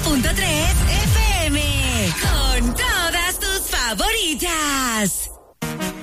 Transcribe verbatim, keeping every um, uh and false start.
punto tres F M. Con todas tus favoritas.